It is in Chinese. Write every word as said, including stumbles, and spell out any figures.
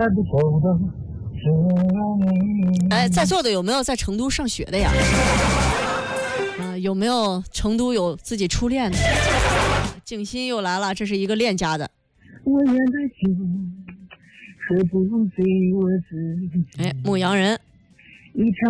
哎，在座的有没有在成都上学的呀？啊、呃，有没有成都有自己初恋的？静心又来了，这是一个恋家的。哎，牧羊人。